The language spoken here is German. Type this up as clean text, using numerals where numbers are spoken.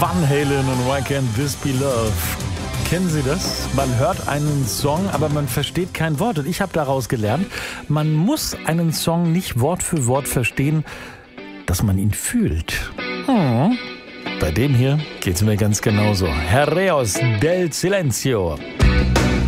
Van Halen und Why Can't This Be Love? Kennen Sie das? Man hört einen Song, aber man versteht kein Wort. Und ich habe daraus gelernt, man muss einen Song nicht Wort für Wort verstehen, dass man ihn fühlt. Bei dem hier geht's mir ganz genauso. Herreos del Silencio.